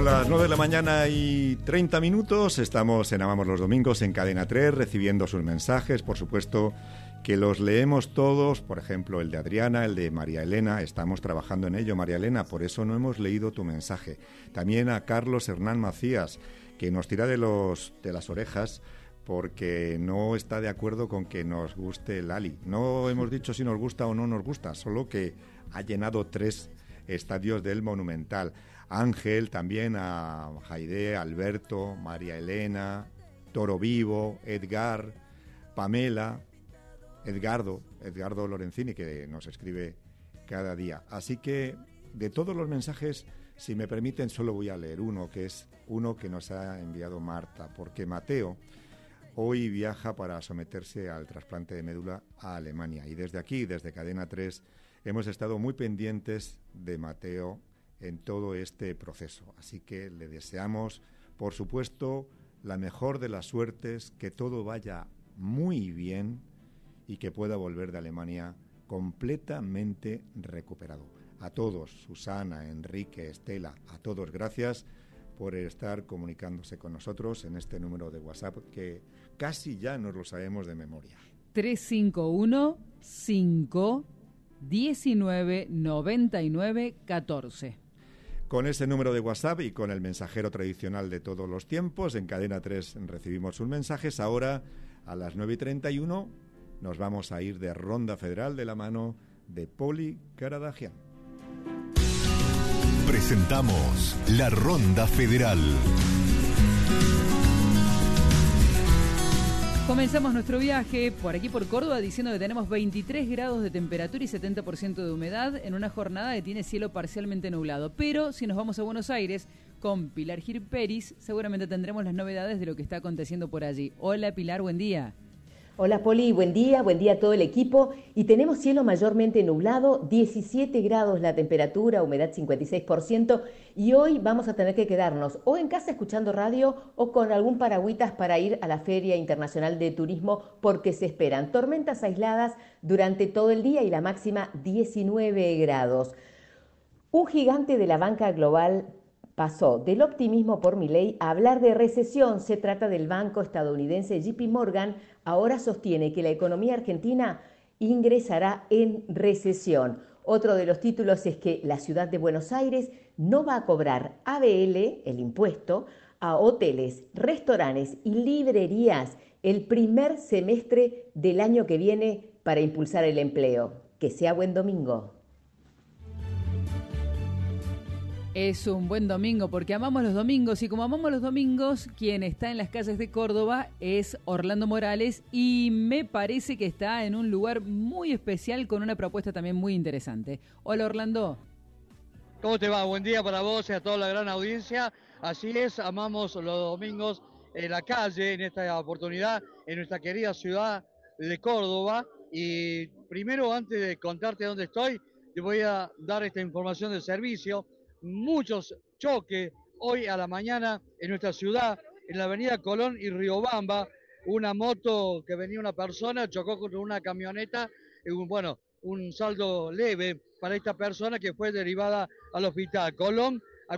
Son las 9 de la mañana y 30 minutos. Estamos en Amamos los Domingos en Cadena 3, recibiendo sus mensajes. Por supuesto que los leemos todos. Por ejemplo, el de Adriana, el de María Elena. Estamos trabajando en ello, María Elena. Por eso no hemos leído tu mensaje. También a Carlos Hernán Macías, que nos tira de las orejas porque no está de acuerdo con que nos guste el Ali. No hemos dicho si nos gusta o no nos gusta, solo que ha llenado 3 estadios del Monumental. Ángel, también a Jaide, Alberto, María Elena, Toro Vivo, Edgar, Pamela, Edgardo Lorenzini, que nos escribe cada día. Así que de todos los mensajes, si me permiten, solo voy a leer uno, que es uno que nos ha enviado Marta, porque Mateo hoy viaja para someterse al trasplante de médula a Alemania. Y desde aquí, desde Cadena 3, hemos estado muy pendientes de Mateo en todo este proceso. Así que le deseamos, por supuesto, la mejor de las suertes, que todo vaya muy bien y que pueda volver de Alemania completamente recuperado. A todos, Susana, Enrique, Estela, a todos, gracias por estar comunicándose con nosotros en este número de WhatsApp que casi ya nos lo sabemos de memoria. 351-519-9914. Con ese número de WhatsApp y con el mensajero tradicional de todos los tiempos, en Cadena 3 recibimos sus mensajes. Ahora, a las 9:31, nos vamos a ir de Ronda Federal de la mano de Poli Karadagian. Presentamos la Ronda Federal. Comenzamos nuestro viaje por aquí por Córdoba diciendo que tenemos 23 grados de temperatura y 70% de humedad en una jornada que tiene cielo parcialmente nublado. Pero si nos vamos a Buenos Aires con Pilar Girperis, seguramente tendremos las novedades de lo que está aconteciendo por allí. Hola Pilar, buen día. Hola Poli, buen día a todo el equipo. Y tenemos cielo mayormente nublado, 17 grados la temperatura, humedad 56%. Y hoy vamos a tener que quedarnos o en casa escuchando radio o con algún paragüitas para ir a la Feria Internacional de Turismo, porque se esperan tormentas aisladas durante todo el día y la máxima 19 grados. Un gigante de la banca global pasó del optimismo por Milei a hablar de recesión. Se trata del banco estadounidense JP Morgan. Ahora sostiene que la economía argentina ingresará en recesión. Otro de los títulos es que la ciudad de Buenos Aires no va a cobrar ABL, el impuesto, a hoteles, restaurantes y librerías el primer semestre del año que viene para impulsar el empleo. Que sea buen domingo. Es un buen domingo porque amamos los domingos y como amamos los domingos, quien está en las calles de Córdoba es Orlando Morales y me parece que está en un lugar muy especial con una propuesta también muy interesante. Hola Orlando. ¿Cómo te va? Buen día para vos y a toda la gran audiencia. Así es, amamos los domingos en la calle, en esta oportunidad, en nuestra querida ciudad de Córdoba. Y primero, antes de contarte dónde estoy, te voy a dar esta información de servicio. Muchos choques hoy a la mañana en nuestra ciudad, en la avenida Colón y Riobamba. Una moto que venía una persona, chocó contra una camioneta, un saldo leve para esta persona que fue derivada al hospital. Colón a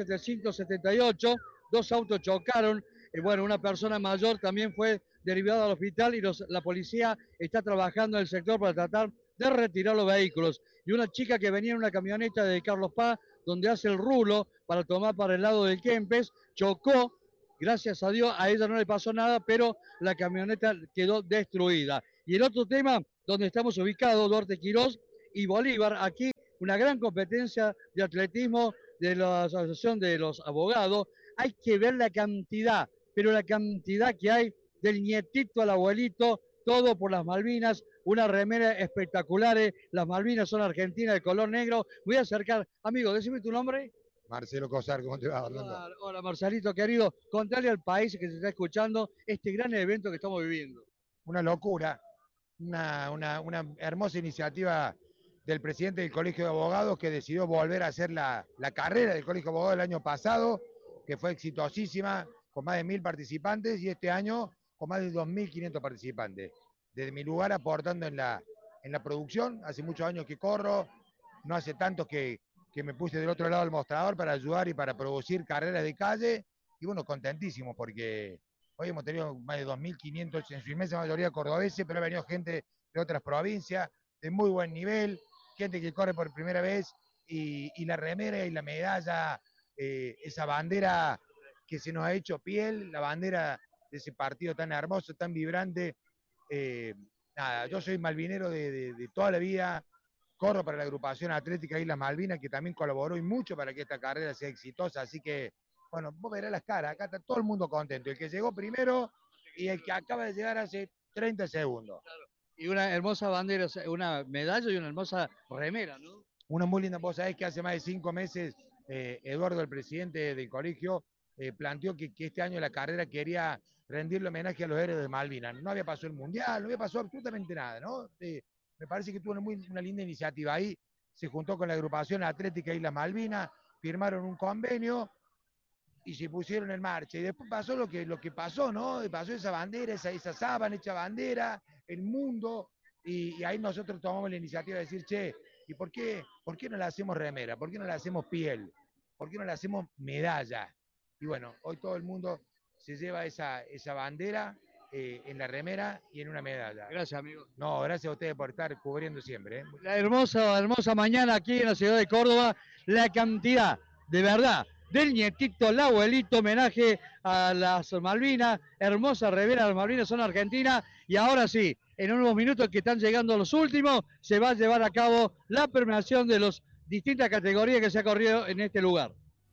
4.778, 2 autos chocaron, una persona mayor también fue derivada al hospital y la policía está trabajando en el sector para tratar de retirar los vehículos. Y una chica que venía en una camioneta de Carlos Paz, donde hace el rulo para tomar para el lado del Kempes, chocó, gracias a Dios, a ella no le pasó nada, pero la camioneta quedó destruida. Y el otro tema, donde estamos ubicados, Duarte Quirós y Bolívar, aquí una gran competencia de atletismo de la Asociación de los Abogados. Hay que ver la cantidad, pero la cantidad que hay del nietito al abuelito, todo por las Malvinas, una remera espectacular. Las Malvinas son argentinas de color negro. Voy a acercar, amigo, decime tu nombre. Marcelo Cosar, ¿cómo te va, Orlando? Hola, Marcelito, querido. Contale al país que se está escuchando este gran evento que estamos viviendo. Una locura, una hermosa iniciativa del presidente del Colegio de Abogados, que decidió volver a hacer la carrera del Colegio de Abogados el año pasado, que fue exitosísima, con más de 1.000 participantes, y este año con más de 2.500 participantes. Desde mi lugar aportando en la producción, hace muchos años que corro, no hace tanto que que me puse del otro lado del mostrador para ayudar y para producir carreras de calle. Y bueno, contentísimo porque hoy hemos tenido más de 2.500, en su inmensa mayoría cordobeses, pero ha venido gente de otras provincias, de muy buen nivel, gente que corre por primera vez, y la remera y la medalla, esa bandera que se nos ha hecho piel, la bandera de ese partido tan hermoso, tan vibrante. Nada, yo soy malvinero de toda la vida, corro para la agrupación atlética Islas Malvinas, que también colaboró y mucho para que esta carrera sea exitosa, así que, bueno, vos verás las caras, acá está todo el mundo contento, el que llegó primero y el que acaba de llegar hace 30 segundos. Claro. Y una hermosa bandera, o sea, una medalla y una hermosa remera, ¿no? Una muy linda, vos sabés que hace más de 5 meses Eduardo, el presidente del colegio, planteó que este año la carrera quería rendirle homenaje a los héroes de Malvinas. No había pasado el Mundial, no había pasado absolutamente nada, ¿no? Me parece que tuvo una linda iniciativa ahí, se juntó con la agrupación atlética Islas Malvinas, firmaron un convenio y se pusieron en marcha. Y después pasó lo que pasó, ¿no? Y pasó esa bandera, esa sábana hecha bandera, el mundo, y ahí nosotros tomamos la iniciativa de decir, che, ¿y por qué no le hacemos remera? ¿Por qué no le hacemos piel? ¿Por qué no le hacemos medalla? Y bueno, hoy todo el mundo se lleva esa bandera en la remera y en una medalla. Gracias, amigo. No, gracias a ustedes por estar cubriendo siempre. La hermosa mañana aquí en la ciudad de Córdoba, la cantidad, de verdad, del nietito, el abuelito, homenaje a las Malvinas, hermosa remera de las Malvinas, son argentinas, y ahora sí, en unos minutos que están llegando los últimos, se va a llevar a cabo la premiación de las distintas categorías que se ha corrido en este lugar.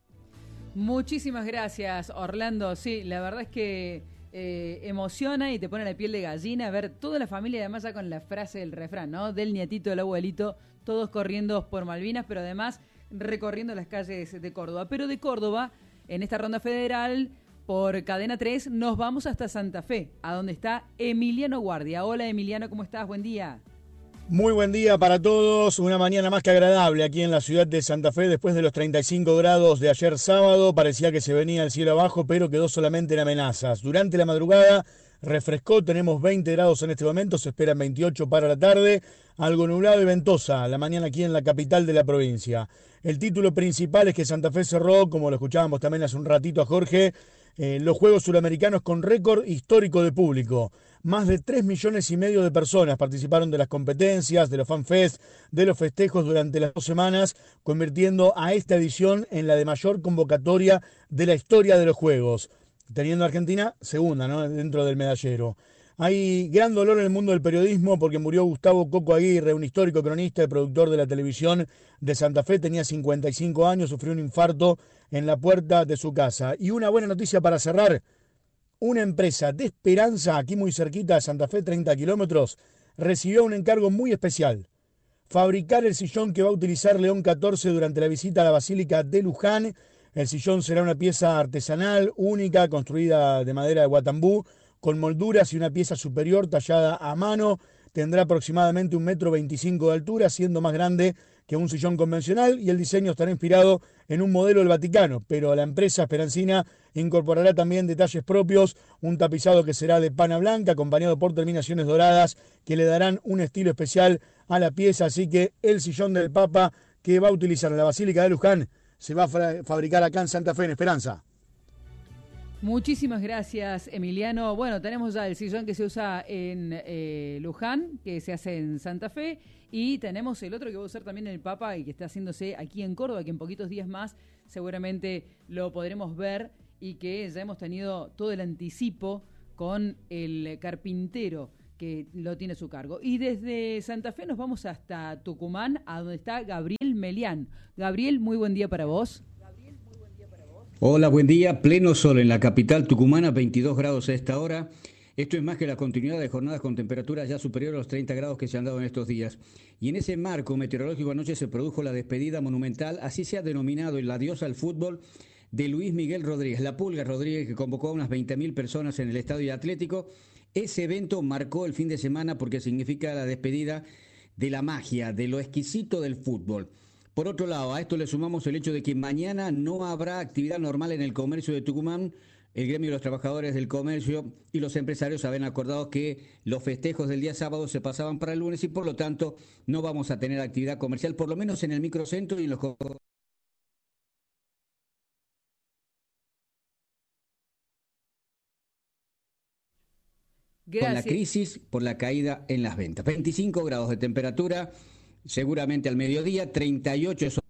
Muchísimas gracias, Orlando. Sí, la verdad es que emociona y te pone la piel de gallina ver toda la familia, además ya con la frase del refrán, ¿no? Del nietito, del abuelito, todos corriendo por Malvinas, pero además recorriendo las calles de Córdoba. Pero de Córdoba, en esta ronda federal, por Cadena 3, nos vamos hasta Santa Fe, a donde está Emiliano Guardia. Hola, Emiliano, ¿cómo estás? Buen día. Muy buen día para todos, una mañana más que agradable aquí en la ciudad de Santa Fe después de los 35 grados de ayer sábado. Parecía que se venía el cielo abajo, pero quedó solamente en amenazas. Durante la madrugada refrescó, tenemos 20 grados en este momento, se esperan 28 para la tarde, algo nublado y ventosa la mañana aquí en la capital de la provincia. El título principal es que Santa Fe cerró, como lo escuchábamos también hace un ratito a Jorge, los Juegos Suramericanos con récord histórico de público. Más de 3,5 millones de personas participaron de las competencias, de los fanfest, de los festejos durante las 2 semanas, convirtiendo a esta edición en la de mayor convocatoria de la historia de los Juegos, teniendo a Argentina segunda, ¿no?, dentro del medallero. Hay gran dolor en el mundo del periodismo porque murió Gustavo Coco Aguirre, un histórico cronista y productor de la televisión de Santa Fe. Tenía 55 años, sufrió un infarto en la puerta de su casa. Y una buena noticia para cerrar. Una empresa de Esperanza, aquí muy cerquita de Santa Fe, 30 kilómetros, recibió un encargo muy especial. Fabricar el sillón que va a utilizar León XIV durante la visita a la Basílica de Luján. El sillón será una pieza artesanal, única, construida de madera de Guatambú, con molduras y una pieza superior tallada a mano. Tendrá aproximadamente 1,25 m de altura, siendo más grande que un sillón convencional, y el diseño estará inspirado en un modelo del Vaticano, pero la empresa esperancina incorporará también detalles propios, un tapizado que será de pana blanca, acompañado por terminaciones doradas que le darán un estilo especial a la pieza, así que el sillón del Papa que va a utilizar en la Basílica de Luján se va a fabricar acá en Santa Fe, en Esperanza. Muchísimas gracias, Emiliano. Bueno, tenemos ya el sillón que se usa en Luján, que se hace en Santa Fe, y tenemos el otro que va a usar también el Papa y que está haciéndose aquí en Córdoba, que en poquitos días más seguramente lo podremos ver, y que ya hemos tenido todo el anticipo con el carpintero que lo tiene a su cargo. Y desde Santa Fe nos vamos hasta Tucumán, a donde está Gabriel Melián. Gabriel, muy buen día para vos. Hola, buen día. Pleno sol en la capital tucumana, 22 grados a esta hora. Esto es más que la continuidad de jornadas con temperaturas ya superiores a los 30 grados que se han dado en estos días. Y en ese marco meteorológico anoche se produjo la despedida monumental, así se ha denominado el adiós al fútbol, de Luis Miguel Rodríguez, la Pulga Rodríguez, que convocó a unas 20.000 personas en el Estadio Atlético. Ese evento marcó el fin de semana porque significa la despedida de la magia, de lo exquisito del fútbol. Por otro lado, a esto le sumamos el hecho de que mañana no habrá actividad normal en el comercio de Tucumán. El gremio de los trabajadores del comercio y los empresarios habían acordado que los festejos del día sábado se pasaban para el lunes y por lo tanto no vamos a tener actividad comercial, por lo menos en el microcentro y en los Gracias. Con la crisis por la caída en las ventas. 25 grados de temperatura, seguramente al mediodía, 38 son...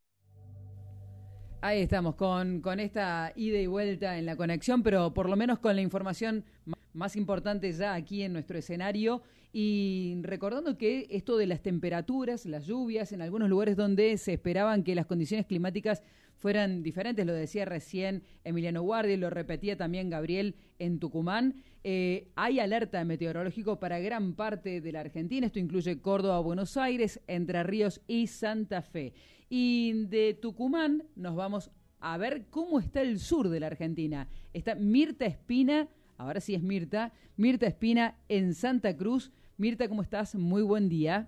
Ahí estamos, con esta ida y vuelta en la conexión, pero por lo menos con la información más importante ya aquí en nuestro escenario. Y recordando que esto de las temperaturas, las lluvias, en algunos lugares donde se esperaban que las condiciones climáticas fueran diferentes, lo decía recién Emiliano Guardia, lo repetía también Gabriel en Tucumán, hay alerta meteorológico para gran parte de la Argentina, esto incluye Córdoba, Buenos Aires, Entre Ríos y Santa Fe. Y de Tucumán nos vamos a ver cómo está el sur de la Argentina. Está Mirta Espina, ahora sí es Mirta Espina en Santa Cruz. Mirta, ¿cómo estás? Muy buen día.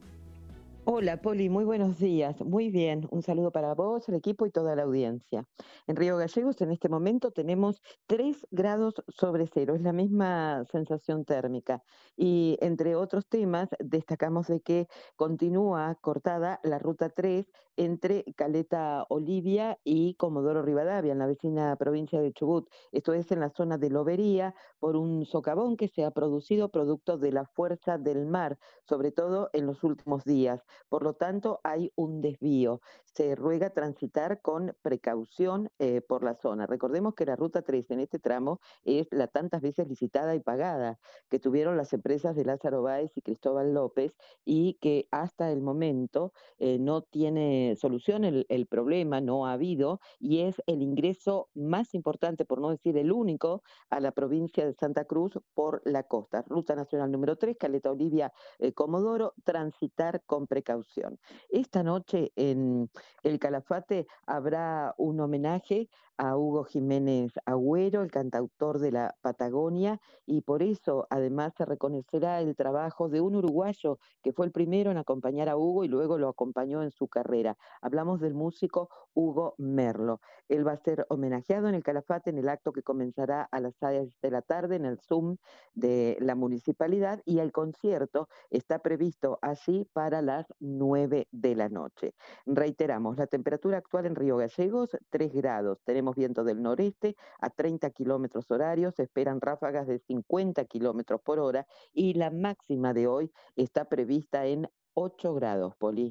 Hola, Poli, muy buenos días. Muy bien, un saludo para vos, el equipo y toda la audiencia. En Río Gallegos en este momento tenemos 3 grados sobre cero, es la misma sensación térmica. Y entre otros temas, destacamos de que continúa cortada la ruta 3 entre Caleta Olivia y Comodoro Rivadavia, en la vecina provincia de Chubut. Esto es en la zona de Lobería, por un socavón que se ha producido producto de la fuerza del mar, sobre todo en los últimos días. Por lo tanto, hay un desvío. Se ruega transitar con precaución por la zona. Recordemos que la Ruta 3 en este tramo es la tantas veces licitada y pagada que tuvieron las empresas de Lázaro Báez y Cristóbal López y que hasta el momento no tiene solución el problema, no ha habido, y es el ingreso más importante, por no decir el único, a la provincia de Santa Cruz por la costa. Ruta Nacional número 3, Caleta Olivia, Comodoro, transitar con precaución. Esta noche en El Calafate habrá un homenaje a Hugo Jiménez Agüero, el cantautor de la Patagonia, y por eso además se reconocerá el trabajo de un uruguayo que fue el primero en acompañar a Hugo y luego lo acompañó en su carrera. Hablamos del músico Hugo Merlo. Él va a ser homenajeado en El Calafate en el acto que comenzará a las 6 de la tarde en el Zoom de la municipalidad, y el concierto está previsto allí para las 9 de la noche. Reiteramos, la temperatura actual en Río Gallegos, 3 grados. Tenemos viento del noreste a 30 kilómetros horarios, se esperan ráfagas de 50 kilómetros por hora y la máxima de hoy está prevista en 8 grados, Poli.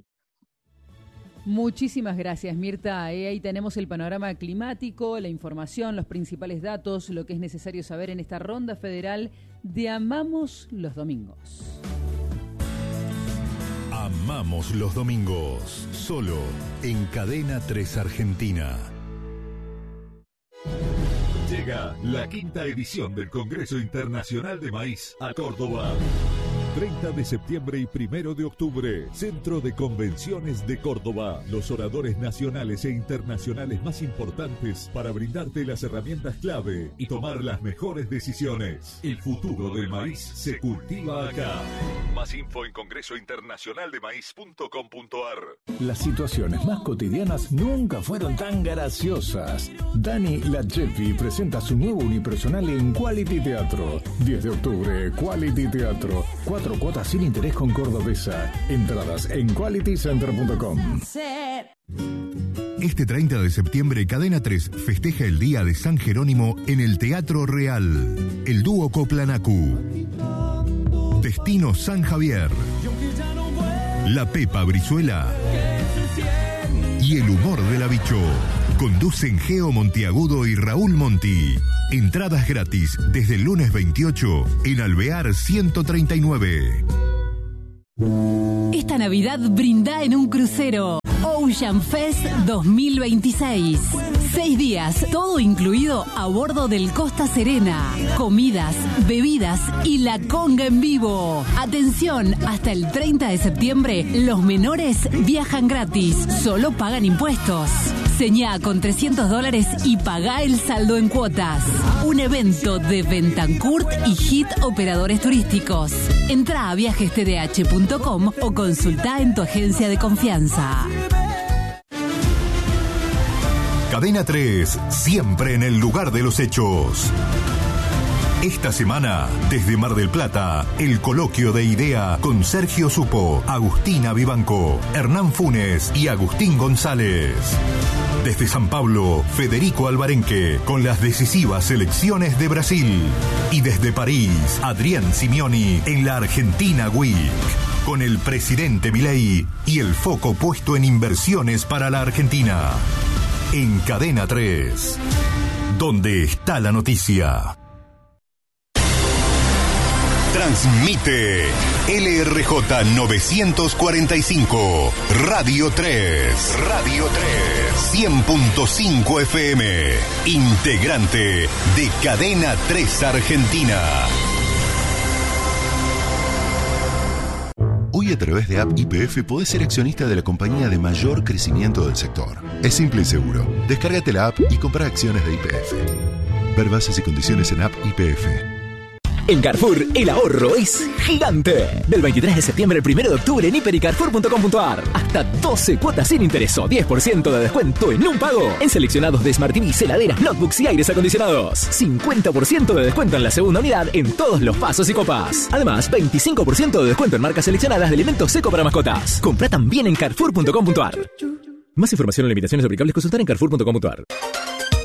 Muchísimas gracias, Mirta. Ahí tenemos el panorama climático, la información, los principales datos, lo que es necesario saber en esta ronda federal de Amamos los Domingos. Amamos los domingos, solo en Cadena 3 Argentina. Llega la 5ª edición del Congreso Internacional de Maíz a Córdoba. 30 de septiembre y 1 de octubre, Centro de Convenciones de Córdoba. Los oradores nacionales e internacionales más importantes para brindarte las herramientas clave y tomar las mejores decisiones. El futuro del maíz se cultiva acá. Más info en congresointernacionaldemaíz.com.ar. Las situaciones más cotidianas nunca fueron tan graciosas. Dani Lachepi presenta su nuevo unipersonal en Quality Teatro. 10 de octubre, Quality Teatro. 4 cuotas sin interés con Cordobesa. Entradas en qualitycenter.com. Este 30 de septiembre, Cadena 3 festeja el Día de San Jerónimo en el Teatro Real. El dúo Coplanacu. Destino San Javier. La Pepa Brizuela. Y el humor de la Bicho. Conducen Geo Montiagudo y Raúl Monti. Entradas gratis desde el lunes 28 en Alvear 139. Esta Navidad brinda en un crucero. Ocean Fest 2026. 6 días, todo incluido a bordo del Costa Serena. Comidas, bebidas y la conga en vivo. Atención, hasta el 30 de septiembre, los menores viajan gratis. Solo pagan impuestos. Señá con $300 y pagá el saldo en cuotas. Un evento de Bentancourt y Hit Operadores Turísticos. Entrá a viajestdh.com o consultá en tu agencia de confianza. Cadena 3, siempre en el lugar de los hechos. Esta semana, desde Mar del Plata, el coloquio de IDEA con Sergio Supo, Agustina Vivanco, Hernán Funes y Agustín González. Desde San Pablo, Federico Alvarenque, con las decisivas selecciones de Brasil. Y desde París, Adrián Simeoni en la Argentina Week, con el presidente Milei y el foco puesto en inversiones para la Argentina. En Cadena 3, donde está la noticia. Transmite LRJ 945, Radio 3, Radio 3, 100.5 FM, integrante de Cadena 3 Argentina. Hoy a través de App YPF podés ser accionista de la compañía de mayor crecimiento del sector. Es simple y seguro. Descárgate la app y compra acciones de YPF. Ver bases y condiciones en App YPF. En Carrefour, el ahorro es gigante. Del 23 de septiembre al 1 de octubre en hiper.y carrefour.com.ar. Hasta 12 cuotas sin interés o 10% de descuento en un pago. En seleccionados de Smart TVs, heladeras, notebooks y aires acondicionados. 50% de descuento en la segunda unidad en todos los pasos y copas. Además, 25% de descuento en marcas seleccionadas de alimentos seco para mascotas. Comprá también en carrefour.com.ar. Más información o limitaciones aplicables consultar en carrefour.com.ar.